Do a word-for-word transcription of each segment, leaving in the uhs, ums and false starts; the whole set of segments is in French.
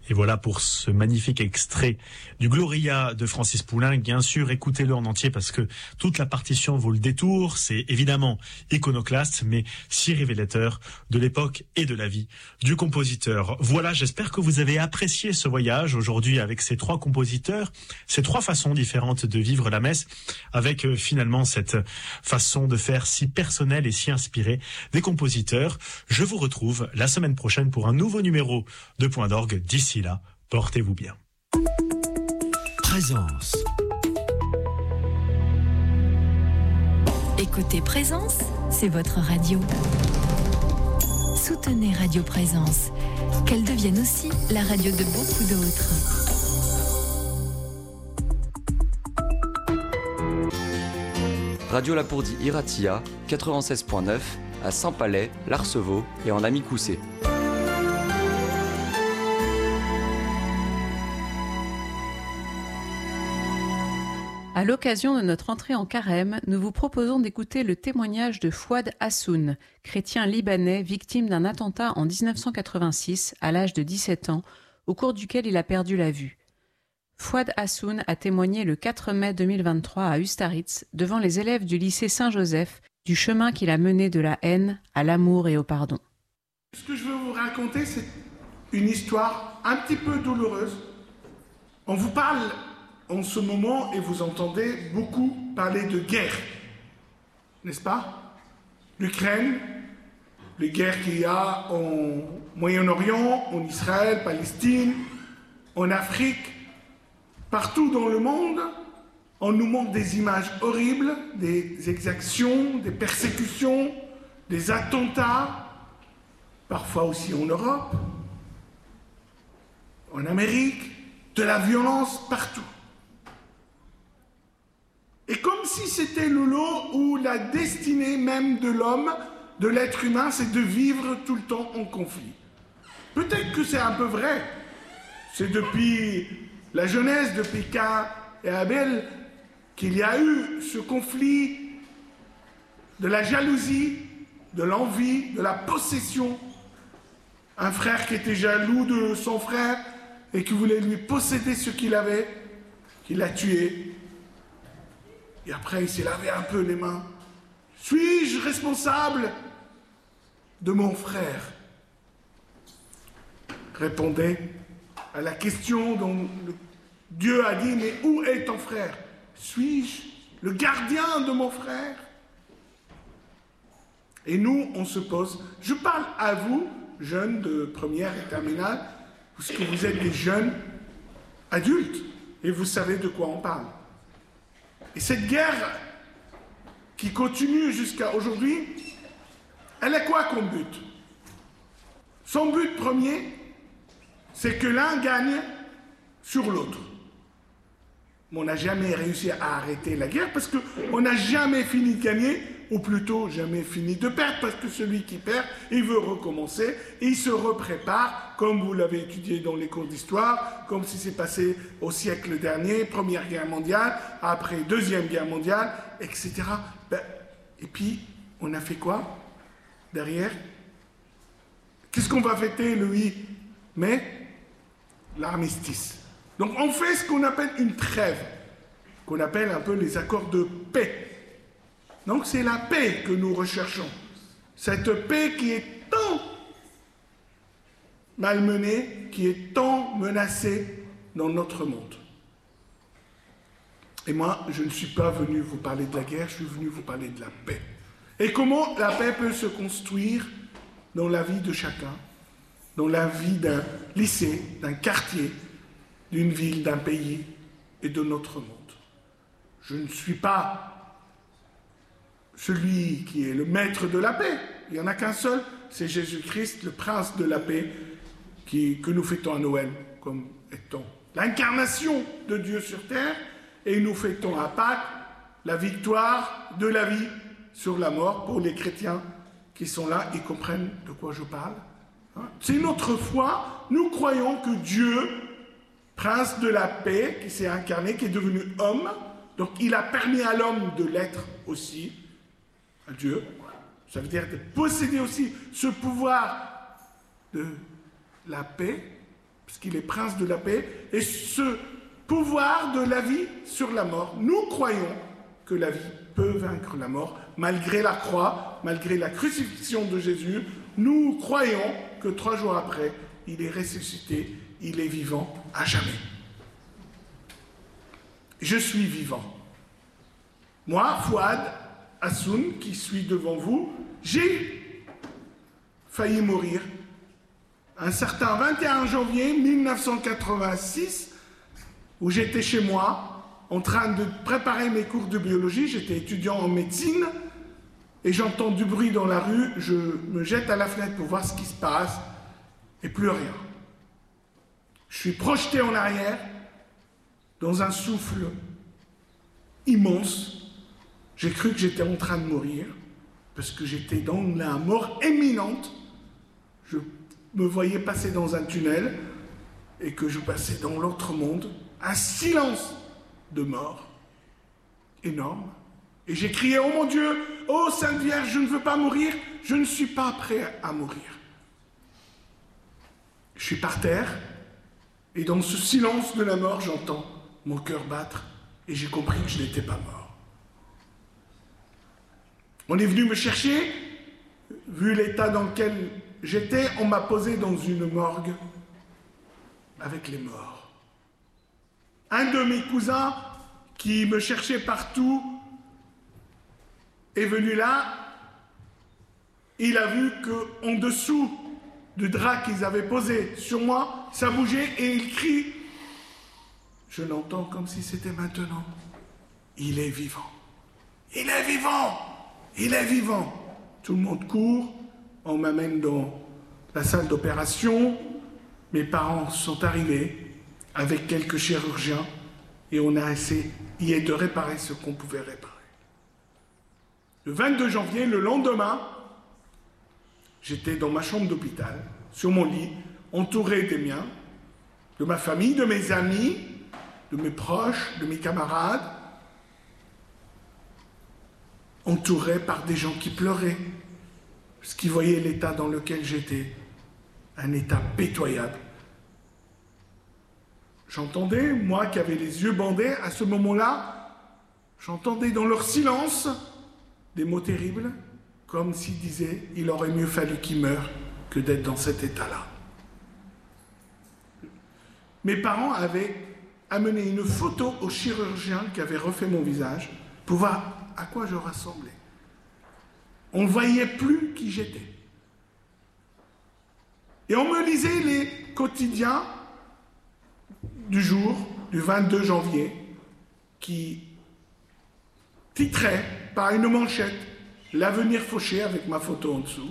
Et voilà pour ce magnifique extrait du Gloria de Francis Poulenc. Bien sûr, écoutez-le en entier parce que toute la partition vaut le détour. C'est évidemment iconoclaste, mais si révélateur de l'époque et de la vie du compositeur. Voilà, j'espère que vous avez apprécié ce voyage aujourd'hui avec ces trois compositeurs, ces trois façons différentes de vivre la messe, avec euh, finalement cette façon de faire si personnelle et si inspirée des compositeurs. Je vous retrouve la semaine prochaine pour un nouveau numéro de Point d'Orgue. D'ici là, portez-vous bien. Présence. Écoutez Présence, c'est votre radio. Soutenez Radio Présence, qu'elle devienne aussi la radio de beaucoup d'autres. Radio Lapourdie Iratia, quatre-vingt-seize point neuf, à Saint-Palais, l'Arceveau et en Amicoussé. À l'occasion de notre entrée en carême, nous vous proposons d'écouter le témoignage de Fouad Hassoun, chrétien libanais victime d'un attentat en dix-neuf cent quatre-vingt-six à l'âge de dix-sept ans, au cours duquel il a perdu la vue. Fouad Hassoun a témoigné le quatre mai deux mille vingt-trois à Ustaritz devant les élèves du lycée Saint-Joseph du chemin qu'il a mené de la haine à l'amour et au pardon. Ce que je veux vous raconter, c'est une histoire un petit peu douloureuse. On vous parle en ce moment, et vous entendez beaucoup parler de guerre, n'est-ce pas? L'Ukraine, les guerres qu'il y a au Moyen-Orient, en Israël, Palestine, en Afrique, partout dans le monde, on nous montre des images horribles, des exactions, des persécutions, des attentats, parfois aussi en Europe, en Amérique, de la violence partout. Et comme si c'était le lot où la destinée même de l'homme, de l'être humain, c'est de vivre tout le temps en conflit. Peut-être que c'est un peu vrai. C'est depuis la Genèse, depuis Caïn et Abel, qu'il y a eu ce conflit de la jalousie, de l'envie, de la possession. Un frère qui était jaloux de son frère et qui voulait lui posséder ce qu'il avait, qui l'a tué. Et après, il s'est lavé un peu les mains. Suis-je responsable de mon frère? Répondez à la question dont le Dieu a dit, mais où est ton frère? Suis-je le gardien de mon frère? Et nous, on se pose, je parle à vous, jeunes de première et terminale, parce que vous êtes des jeunes adultes, et vous savez de quoi on parle. Et cette guerre qui continue jusqu'à aujourd'hui, elle a quoi comme but? Son but premier, c'est que l'un gagne sur l'autre. Mais on n'a jamais réussi à arrêter la guerre parce qu'on n'a jamais fini de gagner, ou plutôt jamais fini de perdre, parce que celui qui perd, il veut recommencer, et il se reprépare, comme vous l'avez étudié dans les cours d'histoire, comme si c'est passé au siècle dernier, Première Guerre mondiale, après Deuxième Guerre mondiale, et cetera. Ben, et puis, on a fait quoi derrière? Qu'est-ce qu'on va fêter le huit mai? L'armistice. Donc on fait ce qu'on appelle une trêve, qu'on appelle un peu les accords de paix. Donc c'est la paix que nous recherchons. Cette paix qui est tant malmenée, qui est tant menacée dans notre monde. Et moi, je ne suis pas venu vous parler de la guerre, je suis venu vous parler de la paix. Et comment la paix peut se construire dans la vie de chacun, dans la vie d'un lycée, d'un quartier, d'une ville, d'un pays et de notre monde. Je ne suis pas celui qui est le maître de la paix. Il n'y en a qu'un seul, c'est Jésus-Christ, le prince de la paix, qui, que nous fêtons à Noël, comme étant l'incarnation de Dieu sur terre, et nous fêtons à Pâques la victoire de la vie sur la mort. Pour les chrétiens qui sont là, ils comprennent de quoi je parle. Hein? C'est notre foi. Nous croyons que Dieu, prince de la paix, qui s'est incarné, qui est devenu homme, donc il a permis à l'homme de l'être aussi, à Dieu. Ça veut dire de posséder aussi ce pouvoir de la paix, parce qu'il est prince de la paix, et ce pouvoir de la vie sur la mort. Nous croyons que la vie peut vaincre la mort, malgré la croix, malgré la crucifixion de Jésus. Nous croyons que trois jours après, il est ressuscité, il est vivant à jamais. Je suis vivant. Moi, Fouad Hassoun, qui suis devant vous, j'ai failli mourir un certain vingt et un janvier mille neuf cent quatre-vingt-six, où j'étais chez moi, en train de préparer mes cours de biologie. J'étais étudiant en médecine, et j'entends du bruit dans la rue. Je me jette à la fenêtre pour voir ce qui se passe, et plus rien. Je suis projeté en arrière, dans un souffle immense. J'ai cru que j'étais en train de mourir, parce que j'étais dans la mort imminente. Je me voyais passer dans un tunnel, et que je passais dans l'autre monde. Un silence de mort énorme. Et j'ai crié, oh mon Dieu, oh Sainte Vierge, je ne veux pas mourir, je ne suis pas prêt à mourir. Je suis par terre, et dans ce silence de la mort, j'entends mon cœur battre, et j'ai compris que je n'étais pas mort. On est venu me chercher, vu l'état dans lequel j'étais, on m'a posé dans une morgue avec les morts. Un de mes cousins, qui me cherchait partout, est venu là. Il a vu qu'en dessous du drap qu'ils avaient posé sur moi, ça bougeait, et il crie. Je l'entends comme si c'était maintenant. Il est vivant. Il est vivant. Il est vivant. Tout le monde court. On m'amène dans la salle d'opération. Mes parents sont arrivés avec quelques chirurgiens, et on a essayé de réparer ce qu'on pouvait réparer. Le vingt-deux janvier, le lendemain, j'étais dans ma chambre d'hôpital, sur mon lit, entouré des miens, de ma famille, de mes amis, de mes proches, de mes camarades, entouré par des gens qui pleuraient, parce qu'ils voyaient l'état dans lequel j'étais, un état pitoyable. J'entendais, moi qui avais les yeux bandés, à ce moment-là, j'entendais dans leur silence des mots terribles, comme s'ils disaient « il aurait mieux fallu qu'il meure que d'être dans cet état-là ». Mes parents avaient amené une photo au chirurgien qui avait refait mon visage pour voir à quoi je ressemblais. On ne voyait plus qui j'étais. Et on me lisait les quotidiens du jour, du vingt-deux janvier, qui titrait par une manchette « L'avenir fauché » avec ma photo en dessous.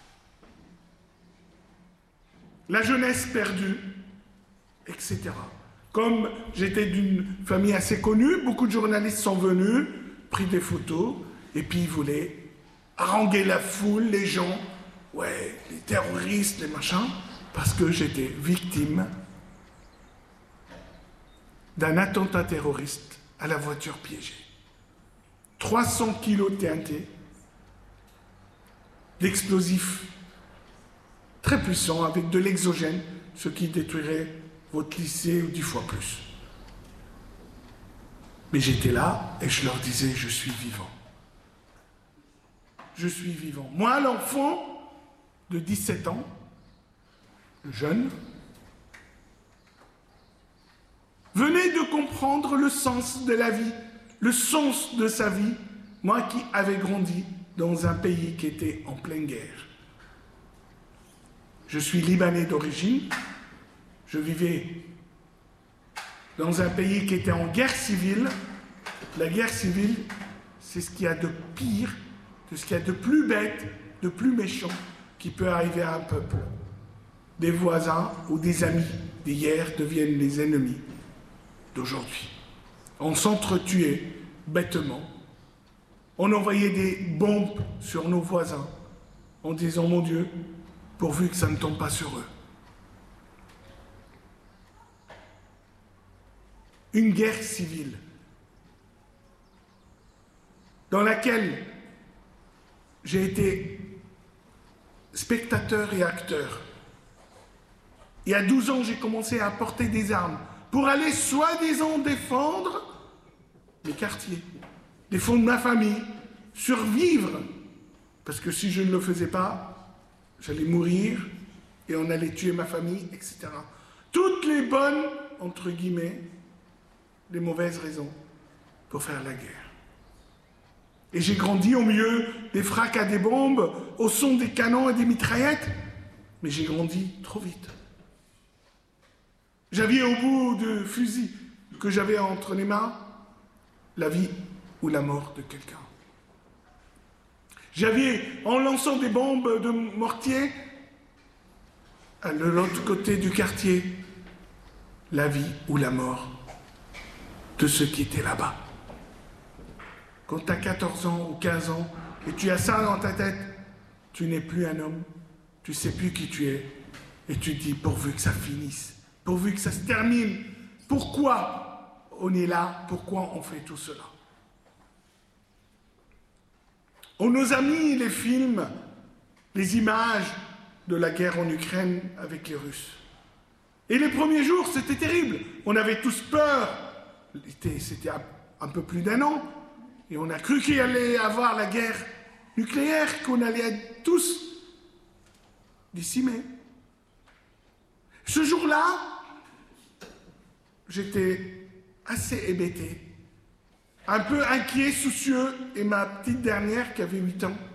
La jeunesse perdue, et cetera. Comme j'étais d'une famille assez connue, beaucoup de journalistes sont venus, pris des photos, et puis ils voulaient haranguer la foule, les gens, ouais, les terroristes, les machins, parce que j'étais victime d'un attentat terroriste à la voiture piégée. trois cents kilos de T N T, d'explosifs très puissants avec de l'exogène, ce qui détruirait votre lycée ou dix fois plus. Mais j'étais là et je leur disais, je suis vivant. Je suis vivant. Moi, l'enfant de dix-sept ans, jeune, venait de comprendre le sens de la vie, le sens de sa vie, moi qui avais grandi dans un pays qui était en pleine guerre. Je suis libanais d'origine, je vivais dans un pays qui était en guerre civile. La guerre civile, c'est ce qu'il y a de pire, de ce qu'il y a de plus bête, de plus méchant qui peut arriver à un peuple. Des voisins ou des amis d'hier deviennent les ennemis d'aujourd'hui. On s'entretuait bêtement. On envoyait des bombes sur nos voisins en disant « Mon Dieu, pourvu que ça ne tombe pas sur eux ». Une guerre civile dans laquelle j'ai été spectateur et acteur. Et à douze ans, j'ai commencé à porter des armes pour aller soi-disant défendre mes quartiers, défendre ma famille, survivre. Parce que si je ne le faisais pas, j'allais mourir et on allait tuer ma famille, et cetera. Toutes les bonnes, entre guillemets, les mauvaises raisons pour faire la guerre. Et j'ai grandi au milieu des fracas des bombes, au son des canons et des mitraillettes, mais j'ai grandi trop vite. J'avais au bout du fusil que j'avais entre les mains la vie ou la mort de quelqu'un. J'avais, en lançant des bombes de mortier, à l'autre côté du quartier, la vie ou la mort de ceux qui étaient là-bas. Quand tu as quatorze ans ou quinze ans et tu as ça dans ta tête, tu n'es plus un homme, tu ne sais plus qui tu es, et tu te dis pourvu que ça finisse, pourvu que ça se termine. Pourquoi on est là? Pourquoi on fait tout cela? On nous a mis les films, les images de la guerre en Ukraine avec les Russes. Et les premiers jours, c'était terrible. On avait tous peur. C'était un peu plus d'un an. Et on a cru qu'il allait y avoir la guerre nucléaire, qu'on allait être tous décimés. Ce jour-là, j'étais assez hébété, un peu inquiet, soucieux, et ma petite dernière, qui avait huit ans,